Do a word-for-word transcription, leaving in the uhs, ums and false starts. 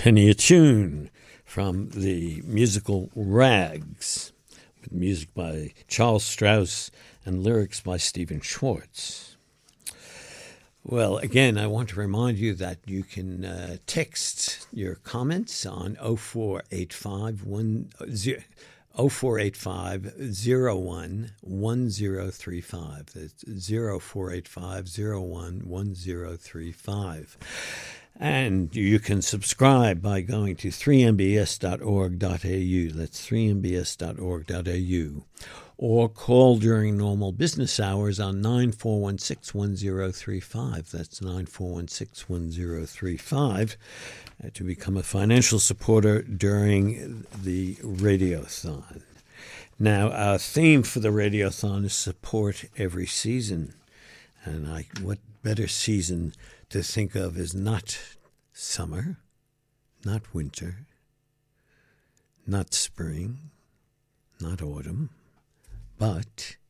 Penny a Tune from the musical Rags, with music by Charles Strauss and lyrics by Stephen Schwartz. Well, again, I want to remind you that you can uh, text your comments on oh four eight five one oh four eight five oh one one oh three five. That's oh four eight five oh one one oh three five. And you can subscribe by going to three m b s dot org dot a u. That's three m b s dot org dot a u. Or call during normal business hours on nine four one six one oh three five. That's nine four one six one oh three five uh, to become a financial supporter during the Radiothon. Now, our theme for the Radiothon is support every season. And I, what better season to think of is not summer, not winter, not spring, not autumn, but